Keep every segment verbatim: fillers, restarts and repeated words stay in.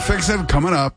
Fix It coming up.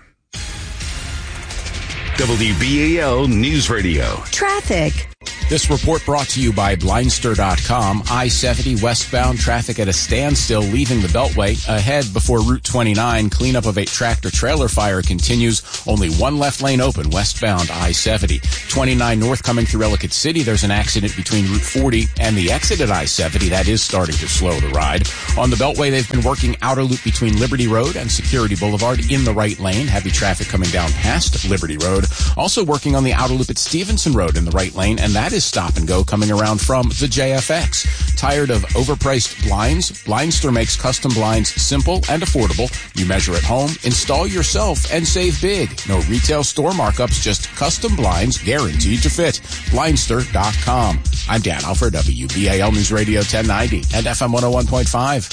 W B A L News Radio. Traffic. This report brought to you by Blindster dot com. I seventy westbound traffic at a standstill leaving the Beltway. Ahead before Route twenty-nine, cleanup of a tractor-trailer fire continues. Only one left lane open westbound I seventy. twenty-nine north coming through Ellicott City. There's an accident between Route forty and the exit at I seventy. That is starting to slow the ride. On the Beltway, they've been working outer loop between Liberty Road and Security Boulevard in the right lane. Heavy traffic coming down past Liberty Road. Also working on the outer loop at Stevenson Road in the right lane, and that is stop and go coming around from the J F X. Tired of overpriced blinds? Blindster makes custom blinds simple and affordable. You measure at home, install yourself, and save big. No retail store markups, just custom blinds guaranteed to fit. Blindster dot com. I'm Dan Alford, W B A L News Radio ten ninety and F M one oh one point five.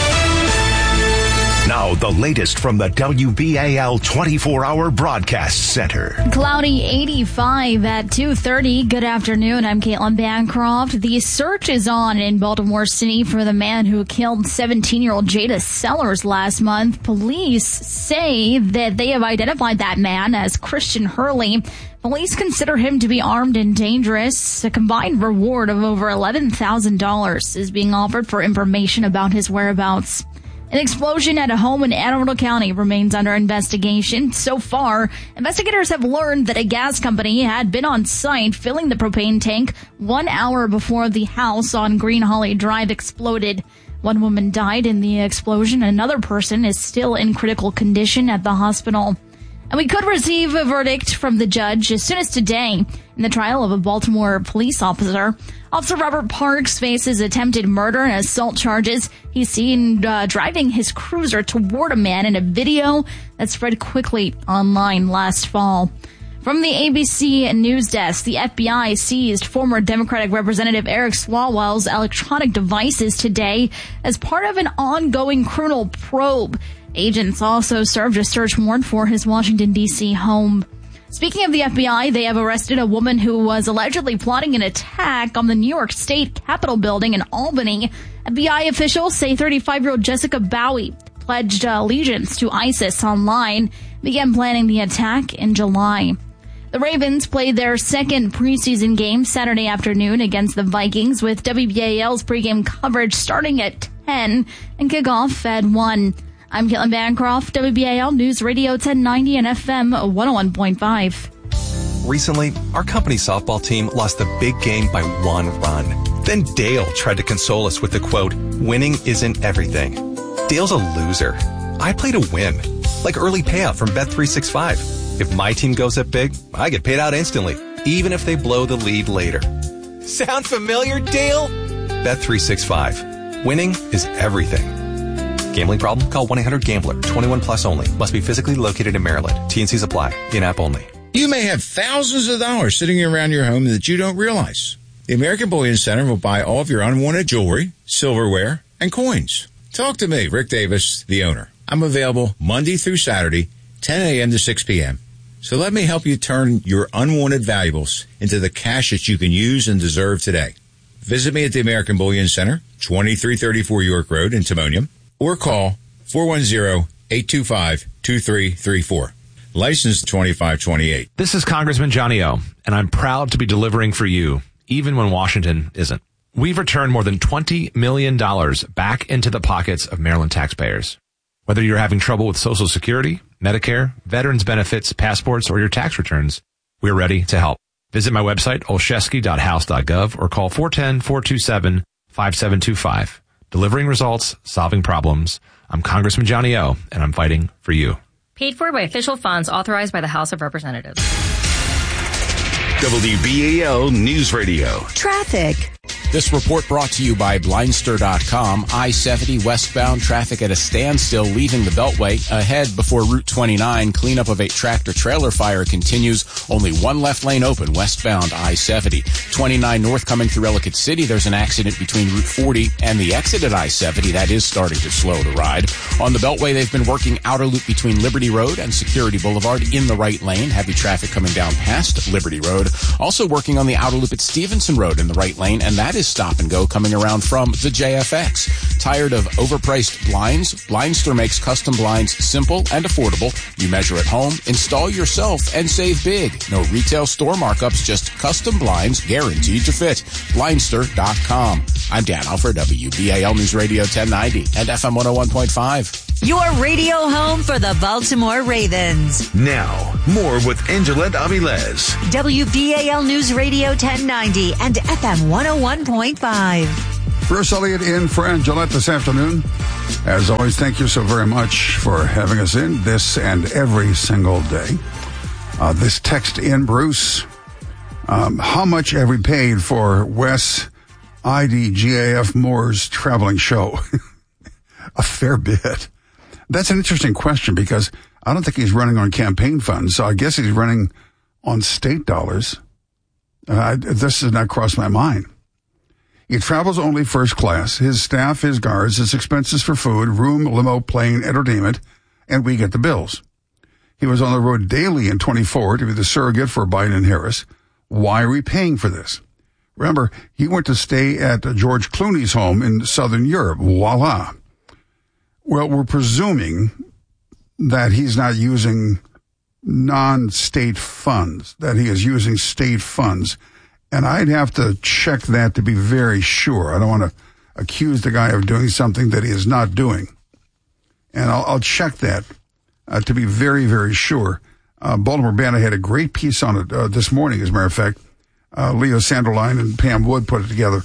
Now, the latest from the W B A L twenty-four hour Broadcast Center. Cloudy eighty-five at two thirty. Good afternoon. I'm Caitlin Bancroft. The search is on in Baltimore City for the man who killed seventeen-year-old Jada Sellers last month. Police say that they have identified that man as Christian Hurley. Police consider him to be armed and dangerous. A combined reward of over eleven thousand dollars is being offered for information about his whereabouts. An explosion at a home in Anne Arundel County remains under investigation. So far, investigators have learned that a gas company had been on site filling the propane tank one hour before the house on Green Holly Drive exploded. One woman died in the explosion. Another person is still in critical condition at the hospital. And we could receive a verdict from the judge as soon as today in the trial of a Baltimore police officer. Officer Robert Parks faces attempted murder and assault charges. He's seen uh, driving his cruiser toward a man in a video that spread quickly online last fall. From the A B C News Desk, the F B I seized former Democratic Representative Eric Swalwell's electronic devices today as part of an ongoing criminal probe. Agents also served a search warrant for his Washington, D C home. Speaking of the F B I, they have arrested a woman who was allegedly plotting an attack on the New York State Capitol building in Albany. F B I officials say thirty-five-year-old Jessica Bowie pledged allegiance to ISIS online, began planning the attack in July. The Ravens played their second preseason game Saturday afternoon against the Vikings, with W B A L's pregame coverage starting at ten and kickoff at one. I'm Caitlin Bancroft, W B A L News Radio ten ninety and F M one oh one point five. Recently, our company softball team lost the big game by one run. Then Dale tried to console us with the quote, "Winning isn't everything." Dale's a loser. I play to win, like early payout from Bet three sixty-five. If my team goes up big, I get paid out instantly, even if they blow the lead later. Sound familiar, Dale? Bet three sixty-five. Winning is everything. Gambling problem? Call one eight hundred gambler. twenty-one plus only. Must be physically located in Maryland. T and Cs apply. In-app only. You may have thousands of dollars sitting around your home that you don't realize. The American Bullion Center will buy all of your unwanted jewelry, silverware, and coins. Talk to me, Rick Davis, the owner. I'm available Monday through Saturday, ten a.m. to six p.m. So let me help you turn your unwanted valuables into the cash that you can use and deserve today. Visit me at the American Bullion Center, twenty-three thirty-four York Road in Timonium, or call four one zero, eight two five, two three three four. License twenty-five twenty-eight. This is Congressman Johnny O, and I'm proud to be delivering for you, even when Washington isn't. We've returned more than twenty million dollars back into the pockets of Maryland taxpayers. Whether you're having trouble with Social Security, Medicare, veterans benefits, passports, or your tax returns, we're ready to help. Visit my website, olszewski dot house dot gov, or call four one zero, four two seven, five seven two five. Delivering results, solving problems. I'm Congressman Johnny O, and I'm fighting for you. Paid for by official funds authorized by the House of Representatives. W B A L News Radio. Traffic. This report brought to you by Blindster dot com. I seventy westbound traffic at a standstill leaving the Beltway. Ahead before Route twenty-nine, cleanup of a tractor-trailer fire continues. Only one left lane open westbound I seventy. twenty-nine north coming through Ellicott City. There's an accident between Route forty and the exit at I seventy. That is starting to slow the ride. On the Beltway, they've been working outer loop between Liberty Road and Security Boulevard in the right lane. Heavy traffic coming down past Liberty Road. Also working on the outer loop at Stevenson Road in the right lane, and that is Stop and Go coming around from the J F X. Tired of overpriced blinds? Blindster makes custom blinds simple and affordable. You measure at home, install yourself, and save big. No retail store markups, just custom blinds guaranteed to fit. Blindster dot com. I'm Dan Alford, W B A L News Radio ten ninety and F M one oh one point five. Your radio home for the Baltimore Ravens. Now, more with Angela Avilez. W B A L News Radio ten ninety and F M one oh one point five. Bruce Elliott in for Angela this afternoon. As always, thank you so very much for having us in this and every single day. Uh, this text in, Bruce. Um, how much have we paid for Wes I D G A F Moore's traveling show? A fair bit. That's an interesting question because I don't think he's running on campaign funds, so I guess he's running on state dollars. Uh, this has not crossed my mind. He travels only first class. His staff, his guards, his expenses for food, room, limo, plane, entertainment, and we get the bills. He was on the road daily in twenty-four to be the surrogate for Biden and Harris. Why are we paying for this? Remember, he went to stay at George Clooney's home in Southern Europe. Voila. Well, we're presuming that he's not using non-state funds, that he is using state funds. And I'd have to check that to be very sure. I don't want to accuse the guy of doing something that he is not doing. And I'll, I'll check that uh, to be very, very sure. Uh, Baltimore Banner had a great piece on it uh, this morning, as a matter of fact. Uh, Leo Sanderline and Pam Wood put it together.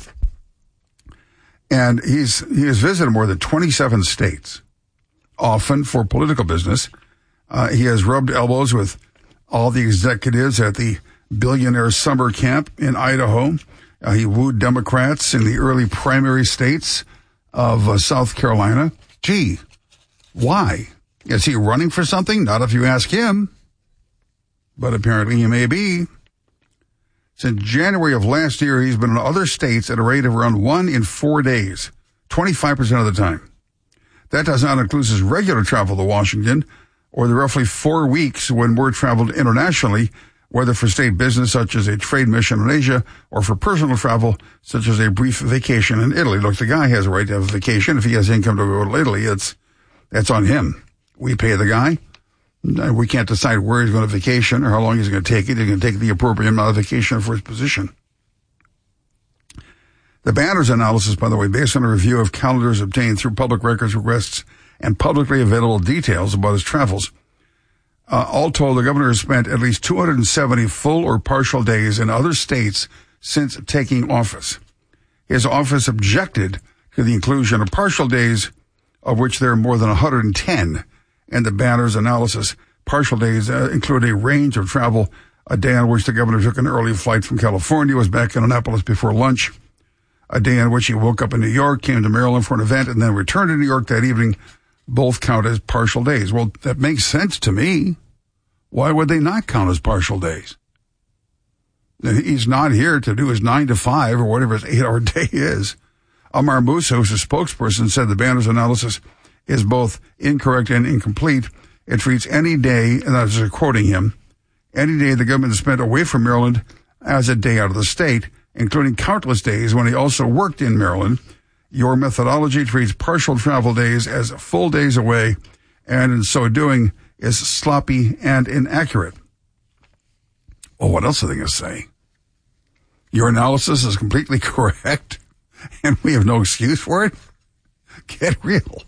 And he's he has visited more than twenty-seven states, often for political business. Uh, he has rubbed elbows with all the executives at the Billionaire Summer Camp in Idaho. Uh, he wooed Democrats in the early primary states of uh, South Carolina. Gee, why? Is he running for something? Not if you ask him. But apparently he may be. Since January of last year, he's been in other states at a rate of around one in four days, twenty-five percent of the time. That does not include his regular travel to Washington, or the roughly four weeks when Moore traveled internationally, whether for state business such as a trade mission in Asia, or for personal travel such as a brief vacation in Italy. Look, the guy has a right to have a vacation. If he has income to go to Italy, it's, that's on him. We pay the guy. We can't decide where he's going to vacation or how long he's going to take it. He's going to take the appropriate amount of vacation for his position. The Banner's analysis, by the way, based on a review of calendars obtained through public records requests and publicly available details about his travels. Uh, all told, the governor has spent at least two hundred seventy full or partial days in other states since taking office. His office objected to the inclusion of partial days, of which there are more than one hundred ten. And the Banner's analysis, partial days uh, include a range of travel. A day on which the governor took an early flight from California, was back in Annapolis before lunch. A day on which he woke up in New York, came to Maryland for an event, and then returned to New York that evening. Both count as partial days. Well, that makes sense to me. Why would they not count as partial days? He's not here to do his nine to five or whatever his eight-hour day is. Amar Musa, who's a spokesperson, said the Banner's analysis is both incorrect and incomplete. It treats any day, and I was quoting him, any day the government has spent away from Maryland as a day out of the state, including countless days when he also worked in Maryland. Your methodology treats partial travel days as full days away, and in so doing is sloppy and inaccurate. Well, what else are they going to say? Your analysis is completely correct, and we have no excuse for it? Get real.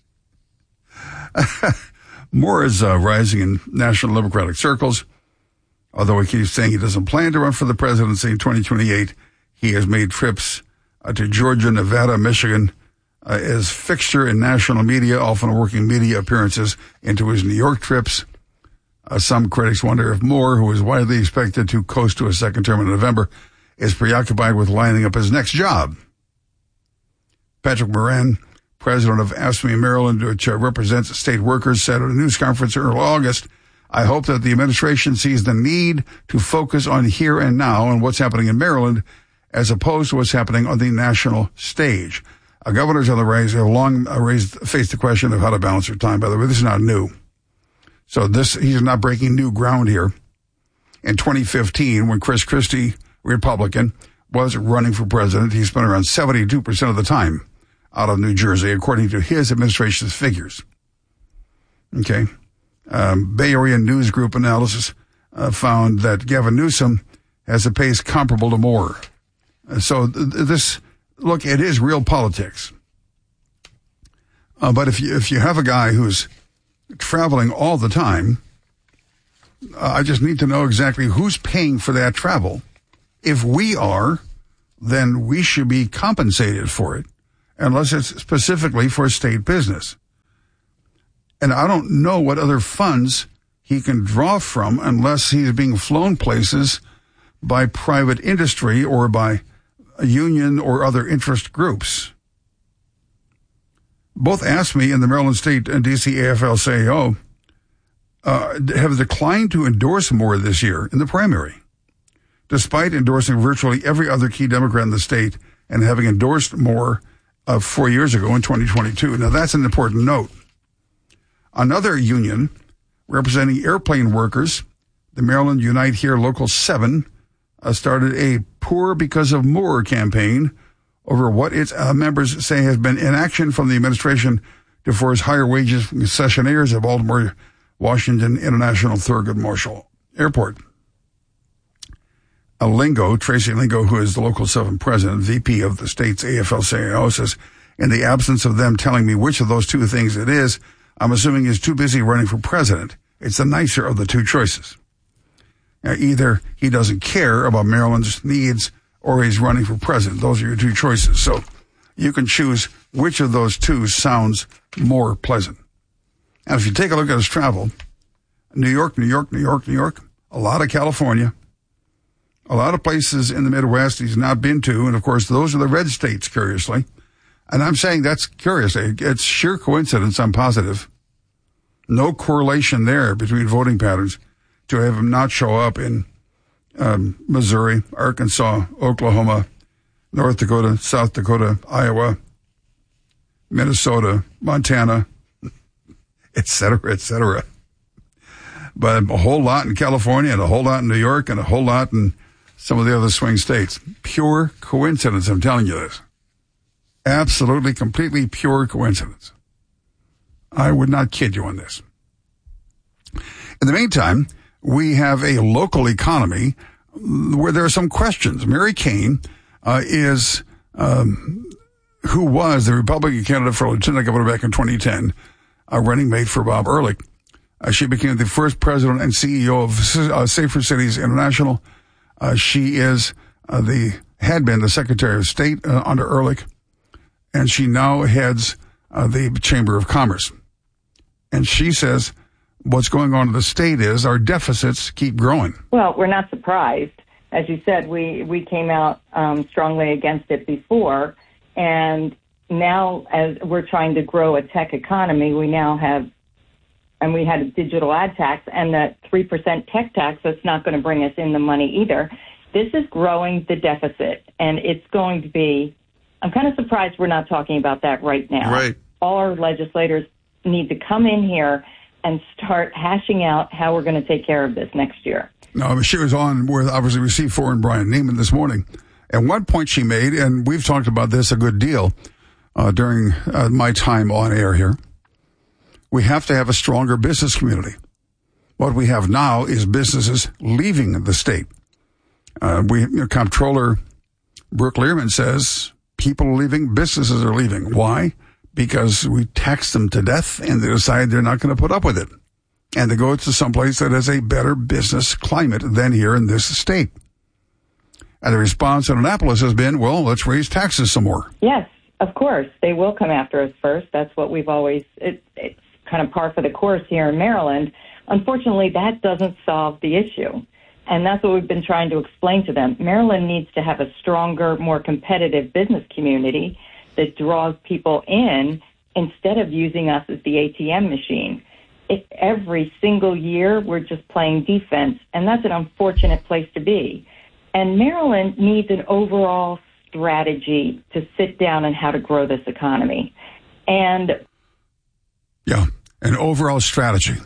Moore is uh, rising in national Democratic circles. Although he keeps saying he doesn't plan to run for the presidency in twenty twenty-eight, he has made trips uh, to Georgia, Nevada, Michigan uh, as fixture in national media, often working media appearances into his New York trips. Uh, some critics wonder if Moore, who is widely expected to coast to a second term in November, is preoccupied with lining up his next job. Patrick Moran, president of AFSCME Maryland, which uh, represents state workers, said at a news conference in early August, I hope that the administration sees the need to focus on here and now and what's happening in Maryland as opposed to what's happening on the national stage. Uh, governors on the rise have long uh, raised, faced the question of how to balance their time. By the way, this is not new. So this, he's not breaking new ground here. In twenty fifteen, when Chris Christie, Republican, was running for president. He spent around seventy-two percent of the time out of New Jersey, according to his administration's figures. Okay. Um, Bay Area News Group analysis uh, found that Gavin Newsom has a pace comparable to Moore. Uh, so th- this, look, it is real politics. Uh, but if you, if you have a guy who's traveling all the time, uh, I just need to know exactly who's paying for that travel. If we are, then we should be compensated for it, unless it's specifically for state business. And I don't know what other funds he can draw from unless he's being flown places by private industry or by a union or other interest groups. Both AFSCME and the Maryland State and D C A F L C I O uh, have declined to endorse Moore this year in the primary, despite endorsing virtually every other key Democrat in the state and having endorsed Moore uh, four years ago in twenty twenty-two. Now, that's an important note. Another union representing airplane workers, the Maryland Unite Here Local seven, uh, started a Poor Because of Moore campaign over what its uh, members say has been inaction from the administration to force higher wages from concessionaires at Baltimore Washington International Thurgood Marshall Airport. Uh, Lingo, Tracy Lingo, who is the Local seven president, V P of the state's A F L C I O, says, in the absence of them telling me which of those two things it is, I'm assuming he's too busy running for president. It's the nicer of the two choices. Now, either he doesn't care about Maryland's needs or he's running for president. Those are your two choices. So you can choose which of those two sounds more pleasant. And if you take a look at his travel, New York, New York, New York, New York, a lot of California, a lot of places in the Midwest he's not been to. And, of course, those are the red states, curiously. And I'm saying that's curious. It's sheer coincidence, I'm positive. No correlation there between voting patterns to have him not show up in um, Missouri, Arkansas, Oklahoma, North Dakota, South Dakota, Iowa, Minnesota, Montana, et cetera, et cetera. But a whole lot in California and a whole lot in New York and a whole lot in some of the other swing states. Pure coincidence, I'm telling you this. Absolutely, completely pure coincidence. I would not kid you on this. In the meantime, we have a local economy where there are some questions. Mary Kane uh, is, um, who was the Republican candidate for lieutenant governor back in twenty ten, a running mate for Bob Ehrlich. Uh, she became the first president and C E O of uh, Safer Cities International. Uh, she is uh, the had been the Secretary of State uh, under Ehrlich, and she now heads uh, the Chamber of Commerce. And she says what's going on in the state is our deficits keep growing. Well, we're not surprised. As you said, we, we came out um, strongly against it before, and now as we're trying to grow a tech economy, we now have, and we had a digital ad tax and that three percent tech tax that's not going to bring us in the money either. This is growing the deficit, and it's going to be, I'm kind of surprised we're not talking about that right now. Right. All our legislators need to come in here and start hashing out how we're going to take care of this next year. No, she was on with, obviously, with C four and Brian Neiman this morning. And one point she made, and we've talked about this a good deal uh, during uh, my time on air here, we have to have a stronger business community. What we have now is businesses leaving the state. Uh, we, you know, Comptroller Brooke Learman says people are leaving, businesses are leaving. Why? Because we tax them to death and they decide they're not going to put up with it. And they go to someplace that has a better business climate than here in this state. And the response in Annapolis has been, well, let's raise taxes some more. Yes, of course. They will come after us first. That's what we've always, it, it's kind of par for the course here in Maryland. Unfortunately, that doesn't solve the issue. And that's what we've been trying to explain to them. Maryland needs to have a stronger, more competitive business community that draws people in instead of using us as the A T M machine. It, every single year, we're just playing defense, and that's an unfortunate place to be. And Maryland needs an overall strategy to sit down and how to grow this economy. And yeah, an overall strategy.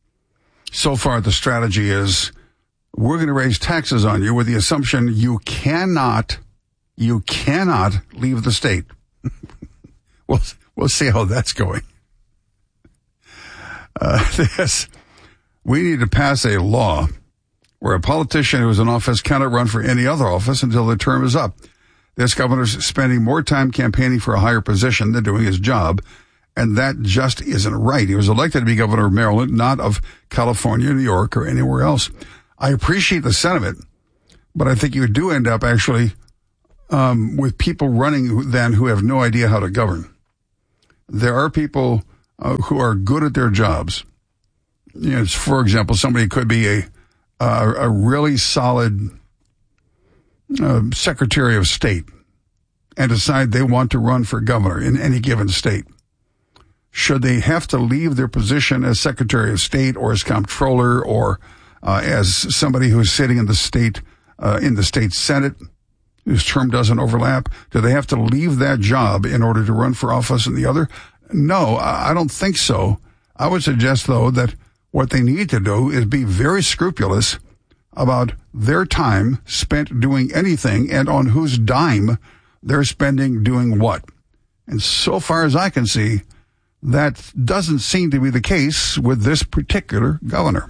So far, the strategy is we're going to raise taxes on you with the assumption you cannot You cannot leave the state. we'll, we'll see how that's going. Uh, this, we need to pass a law where a politician who is in office cannot run for any other office until the term is up. This governor's spending more time campaigning for a higher position than doing his job, and that just isn't right. He was elected to be governor of Maryland, not of California, New York, or anywhere else. I appreciate the sentiment, but I think you do end up actually um, with people running who, then who have no idea how to govern. There are people uh, who are good at their jobs. You know, for example, somebody could be a uh, a really solid uh, Secretary of State and decide they want to run for governor in any given state. Should they have to leave their position as Secretary of State or as comptroller or uh, as somebody who's sitting in the state uh, in the state Senate, whose term doesn't overlap? Do they have to leave that job in order to run for office in the other? No, I don't think so. I would suggest, though, that what they need to do is be very scrupulous about their time spent doing anything and on whose dime they're spending doing what. And so far as I can see, that doesn't seem to be the case with this particular governor.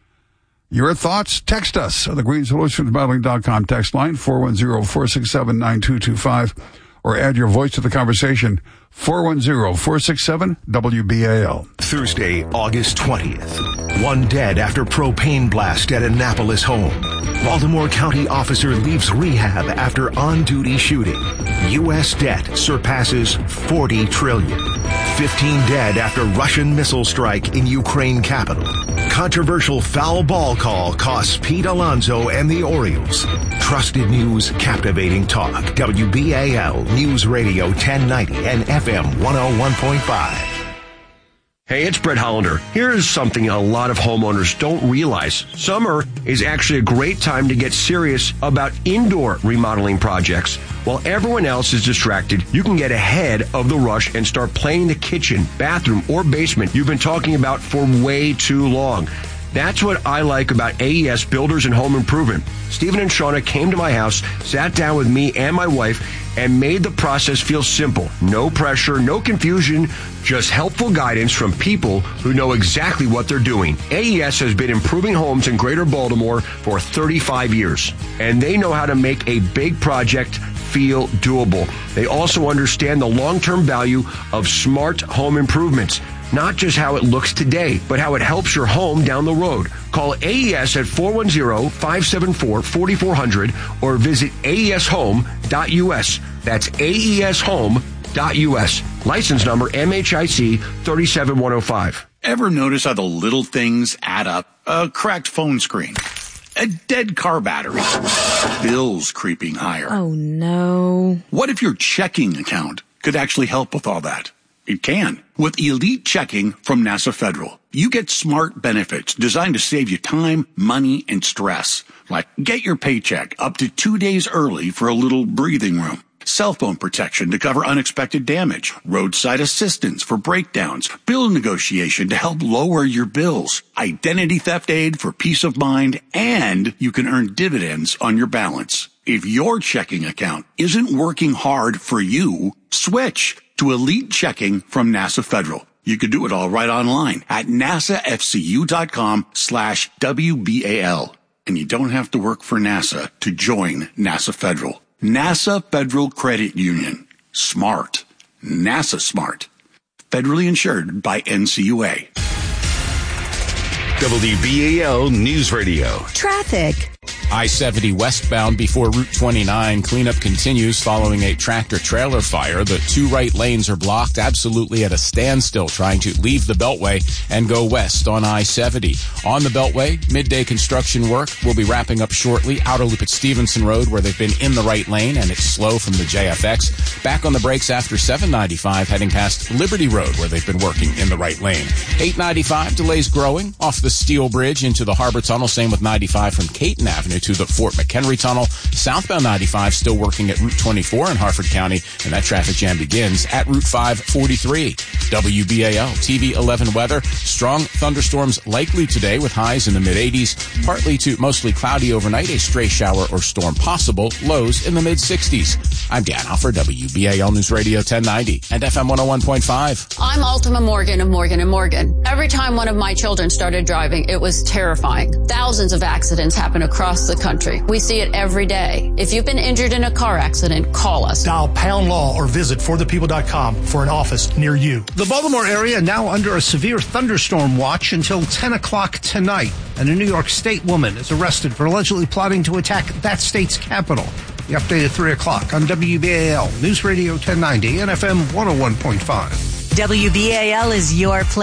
Your thoughts? Text us at the green solutions modeling dot com text line, four one zero, four six seven, nine two two five, or add your voice to the conversation, four one zero, four six seven, W B A L. Thursday, August twentieth. One dead after propane blast at Annapolis home. Baltimore County officer leaves rehab after on-duty shooting. U S debt surpasses forty trillion dollars. fifteen dead after Russian missile strike in Ukraine capital. Controversial foul ball call costs Pete Alonso and the Orioles. Trusted news, captivating talk. W B A L News Radio ten ninety and F M one oh one point five. Hey, it's Brett Hollander. Here's something a lot of homeowners don't realize. Summer is actually a great time to get serious about indoor remodeling projects. While everyone else is distracted, you can get ahead of the rush and start planning the kitchen, bathroom, or basement you've been talking about for way too long. That's what I like about A E S Builders and Home Improvement. Stephen and Shauna came to my house, sat down with me and my wife, and made the process feel simple. No pressure, no confusion, just helpful guidance from people who know exactly what they're doing. A E S has been improving homes in Greater Baltimore for thirty-five years, and they know how to make a big project feel doable. They also understand the long-term value of smart home improvements. Not just how it looks today, but how it helps your home down the road. Call A E S at four one zero, five seven four, four four zero zero or visit A E S home dot U S. That's A E S home dot U S. License number M H I C three seven one oh five. Ever notice how the little things add up? A cracked phone screen, a dead car battery, bills creeping higher. Oh, no. What if your checking account could actually help with all that? It can. With Elite Checking from NASA Federal, you get smart benefits designed to save you time, money, and stress. Like get your paycheck up to two days early for a little breathing room. Cell phone protection to cover unexpected damage. Roadside assistance for breakdowns. Bill negotiation to help lower your bills. Identity theft aid for peace of mind. And you can earn dividends on your balance. If your checking account isn't working hard for you, switch to Elite Checking from NASA Federal. You can do it all right online at nasafcu.com slash WBAL. And you don't have to work for NASA to join NASA Federal. NASA Federal Credit Union. Smart. NASA smart. Federally insured by N C U A. W B A L News Radio. Traffic. I seventy westbound before Route twenty-nine. Cleanup continues following a tractor-trailer fire. The two right lanes are blocked absolutely at a standstill trying to leave the Beltway and go west on I seventy. On the Beltway, midday construction work will be wrapping up shortly. Outer loop at Stevenson Road where they've been in the right lane and it's slow from the J F X. Back on the brakes after seven ninety-five heading past Liberty Road where they've been working in the right lane. eight ninety-five delays growing off the Steel Bridge into the Harbor Tunnel. Same with ninety-five from Caton Avenue to the Fort McHenry Tunnel. Southbound ninety-five still working at Route twenty-four in Harford County, and that traffic jam begins at Route five forty-three. W B A L T V eleven weather. Strong thunderstorms likely today with highs in the mid-eighties. Partly to mostly cloudy overnight. A stray shower or storm possible. Lows in the mid-sixties. I'm Dan Alford, W B A L News Radio ten ninety and F M one oh one point five. I'm Ultima Morgan of Morgan and Morgan. Every time one of my children started driving, it was terrifying. Thousands of accidents happen across the country. We see it every day. If you've been injured in a car accident, call us. Dial pound law or visit for the people dot com for an office near you. The Baltimore area now under a severe thunderstorm watch until ten o'clock tonight. And a New York State woman is arrested for allegedly plotting to attack that state's capital. The update at three o'clock on W B A L News Radio ten ninety and F M one oh one point five. W B A L is your place.